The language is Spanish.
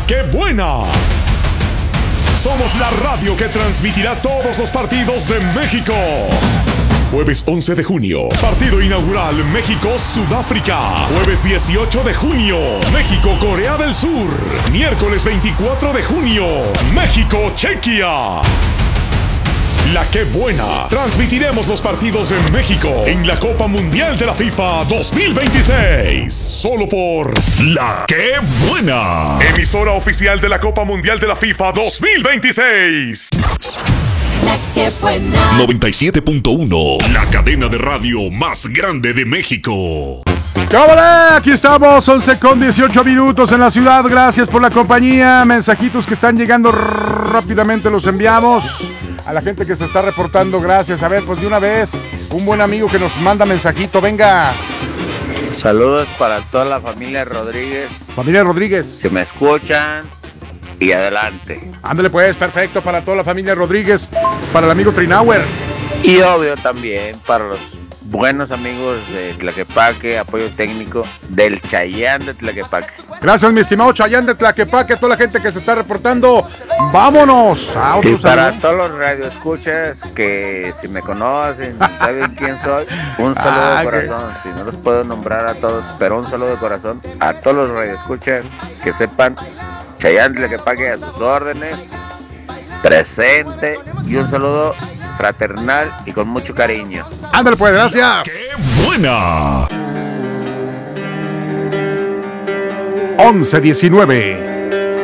La que buena. Somos la radio que transmitirá todos los partidos de México. Jueves 11 de junio, partido inaugural México-Sudáfrica. Jueves 18 de junio, México-Corea del Sur. Miércoles 24 de junio, México-Chequia. La que buena. Transmitiremos los partidos de México en la Copa Mundial de la FIFA 2026. Solo por La que buena. Emisora oficial de la Copa Mundial de la FIFA 2026. La que buena. 97.1. La cadena de radio más grande de México. ¡Cámara! Aquí estamos, 11 con 18 minutos en la ciudad. Gracias por la compañía. Mensajitos que están llegando rápidamente los enviamos. A la gente que se está reportando, gracias. A ver, pues de una vez, un buen amigo que nos manda mensajito, venga. Saludos para toda la familia Rodríguez. Familia Rodríguez. Que me escuchan y adelante. Ándale pues, perfecto, para toda la familia Rodríguez, para el amigo Trinauer. Y obvio también para los buenos amigos de Tlaquepaque, apoyo técnico del Chayán de Tlaquepaque. Gracias, mi estimado Chayán de Tlaquepaque, a toda la gente que se está reportando. ¡Vámonos! Y para todos los radioescuchas que si me conocen, saben quién soy, un saludo de corazón. Si no los puedo nombrar a todos, pero un saludo de corazón a todos los radioescuchas que sepan, Chayán de Tlaquepaque a sus órdenes, presente, y un saludo fraternal y con mucho cariño. Ándale pues, gracias. ¡Qué buena! 11:19.